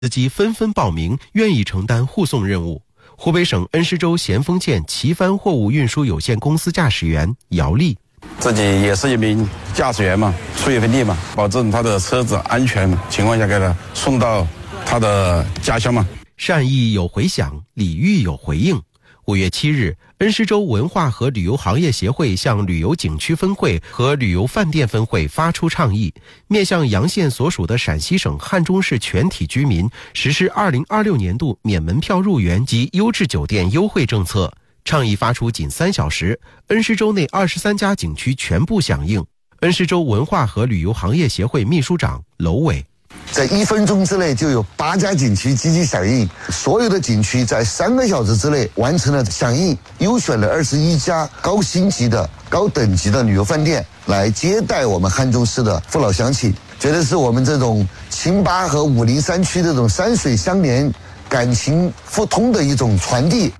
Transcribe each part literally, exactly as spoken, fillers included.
司机纷纷报名，愿意承担护送任务。湖北省恩施州咸丰县旗帆货物运输有限公司驾驶员姚丽， 自己也是一名驾驶员嘛，出一份力嘛，保证他的车子安全情况下给他送到他的家乡嘛。 善意有回响，礼遇有回应。五月七日，恩施州文化和旅游行业协会向旅游景区分会和旅游饭店分会发出倡议，面向洋县所属的陕西省汉中市全体居民实施二零二六年度免门票入园及优质酒店优惠政策。倡议发出仅三小时，恩施州内二十三家景区全部响应。恩施州文化和旅游行业协会秘书长娄伟， 在一分钟之内就有八家景区积极响应，所有的景区在三个小时之内完成了响应，优选了二十一家高星级的、高等级的旅游饭店来接待我们汉中市的父老乡亲，觉得是我们这种秦巴和武陵山区这种山水相连、感情互通的一种传递。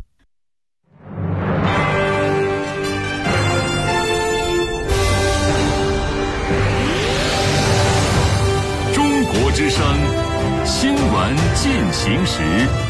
之声新闻进行时，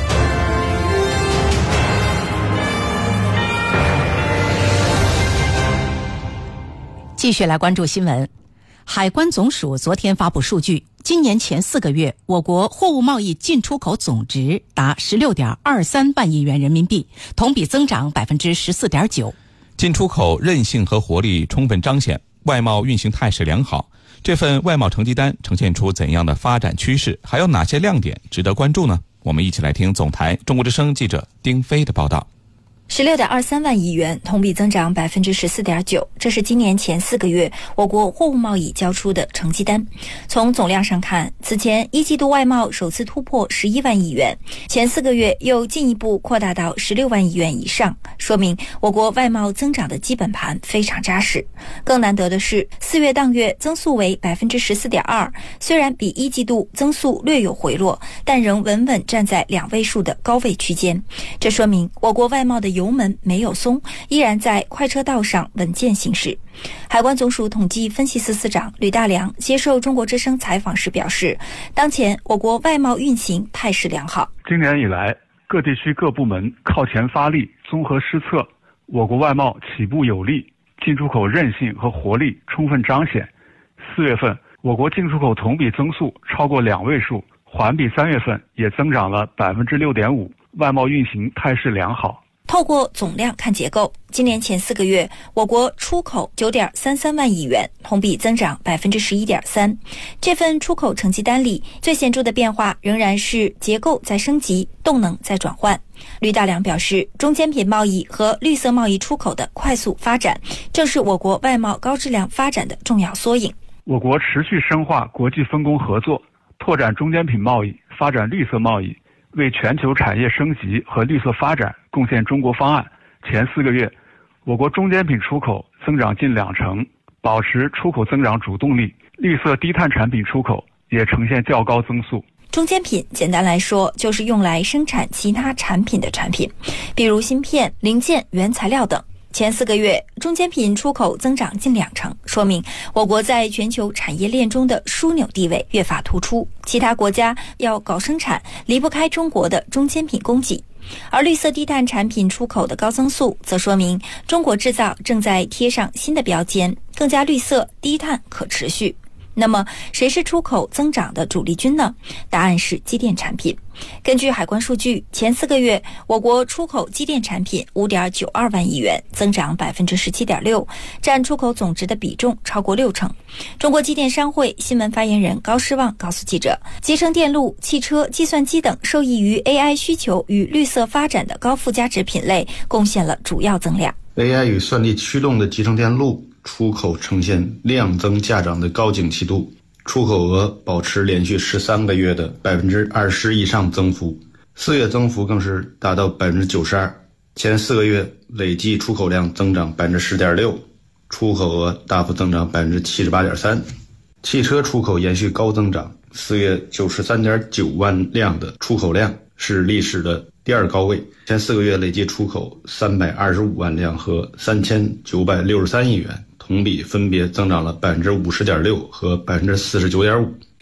继续来关注新闻。海关总署昨天发布数据，今年前四个月，我国货物贸易进出口总值达十六点二三万亿元人民币，同比增长百分之十四点九。 进出口韧性和活力充分彰显，外贸运行态势良好。这份外贸成绩单呈现出怎样的发展趋势？还有哪些亮点值得关注呢？我们一起来听总台中国之声记者丁飞的报道。 十六点二三万亿元，同比增长百分之十四点九，这是今年前四个月我国货物贸易交出的成绩单。从总量上看，此前一季度外贸首次突破十一万亿元，前四个月又进一步扩大到十六万亿元以上，说明我国外贸增长的基本盘非常扎实。更难得的是，四月当月增速为百分之十四点二，虽然比一季度增速略有回落，但仍稳稳站在两位数的高位区间。这说明我国外贸的油门没有松，依然在快车道上稳健行驶。海关总署统计分析司司长吕大良接受中国之声采访时表示，当前我国外贸运行态势良好。 今年以来，各地区各部门靠前发力，综合施策，我国外贸起步有力，进出口韧性和活力充分彰显。四月份，我国进出口同比增速超过两位数，环比三月份也增长了百分之六点五，外贸运行态势良好。 透过总量看结构，今年前四个月，我国出口九点三三万亿元，同比增长百分之十一点三。这份出口成绩单里，最显著的变化仍然是结构在升级，动能在转换。吕大良表示，中间品贸易和绿色贸易出口的快速发展，正是我国外贸高质量发展的重要缩影。 我国持续深化国际分工合作，拓展中间品贸易，发展绿色贸易，为全球产业升级和绿色发展贡献中国方案。前四个月，我国中间品出口增长近两成，保持出口增长主动力，绿色低碳产品出口也呈现较高增速。 中间品简单来说就是用来生产其他产品的产品，比如芯片、零件、原材料等。前四个月，中间品出口增长近两成，说明我国在全球产业链中的枢纽地位越发突出。其他国家要搞生产，离不开中国的中间品供给。而绿色低碳产品出口的高增速，则说明中国制造正在贴上新的标签，更加绿色、低碳、可持续。那么谁是出口增长的主力军呢？答案是机电产品。根据海关数据，前四个月我国出口机电产品 五点九二万亿元，增长 百分之十七点六， 占出口总值的比重超过六成。中国机电商会新闻发言人高诗旺告诉记者，集成电路、汽车、计算机等受益于 A I 需求与绿色发展的高附加值品类贡献了主要增量。 A I 与算力驱动的集成电路出口呈现量增价涨的高景气度，出口额保持连续十三个月的 百分之二十 以上增幅，四月增幅更是达到 百分之九十二， 前四个月累计出口量增长 百分之十点六， 出口额大幅增长 百分之七十八点三。 汽车出口延续高增长，四月 九十三点九万辆的出口量是历史的第二高位，前四个月累计出口三百二十五万辆和三千九百六十三亿元，同比分别增长了 百分之五十点六 和 百分之四十九点五。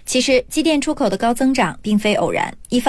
其实，机电出口的高增长并非偶然，一方